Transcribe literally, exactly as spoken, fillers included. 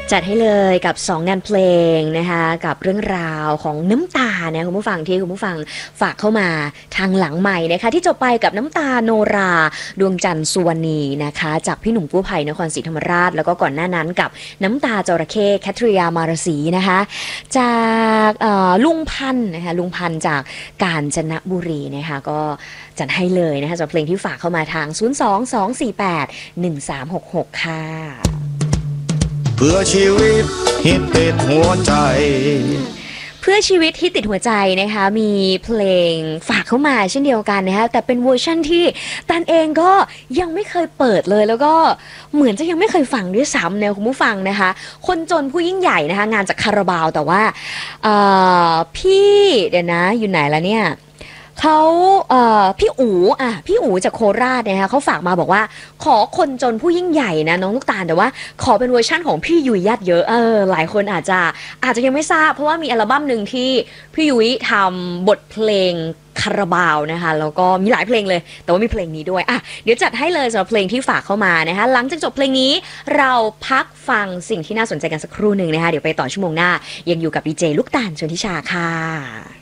จัดให้เลยกับสองงานเพลงนะคะกับเรื่องราวของน้ำตาเนี่ยคุณผู้ฟังที่คุณผู้ฟังฝากเข้ามาทางหลังใหม่นะคะที่จบไปกับน้ำตาโนราดวงจันทร์สุวรรณีนะคะจากพี่หนุ่มกู้ภัยนครศรีธรรมราชแล้วก็ก่อนหน้านั้นกับน้ำตาจระเข้แคทริยามารสีนะคะจากลุงพันธ์นะคะลุงพันธ์จากกาญจนบุรีนะคะก็จัดให้เลยนะคะสำหรับเพลงที่ฝากเข้ามาทางศูนย์ สอง สอง สี่ แปด หนึ่ง สาม หก หกค่ะเพื่อชีวิตฮิตติดหัวใจเพื่อชีวิตที่ติดหัวใจนะคะมีเพลงฝากเข้ามาเช่นเดียวกันนะคะแต่เป็นเวอร์ชั่นที่ตันเองก็ยังไม่เคยเปิดเลยแล้วก็เหมือนจะยังไม่เคยฟังด้วยซ้ำเนี่ยคุณผู้ฟังนะคะคนจนผู้ยิ่งใหญ่นะคะงานจากคาราบาวแต่ว่าพี่เดี๋ยวนะอยู่ไหนแล้วเนี่ยเขาเอ่อพี่อู๋อ่ะพี่อู๋จากโคราชนะคะเขาฝากมาบอกว่าขอคนจนผู้ยิ่งใหญ่นะน้องลูกตาลแต่ว่าขอเป็นเวอร์ชั่นของพี่ยุ้ยญาติเยอะเออหลายคนอาจจะอาจจะยังไม่ทราบเพราะว่ามีอัลบั้มหนึ่งที่พี่ยุ้ยทำบทเพลงคาราบาวนะคะแล้วก็มีหลายเพลงเลยแต่ว่ามีเพลงนี้ด้วยอ่ะเดี๋ยวจัดให้เลยสำหรับเพลงที่ฝากเข้ามานะคะหลังจากจบเพลงนี้เราพักฟังสิ่งที่น่าสนใจกันสักครู่หนึ่งนะคะเดี๋ยวไปต่อชั่วโมงหน้ายังอยู่กับดีเจลูกตาลชลทิชาค่ะ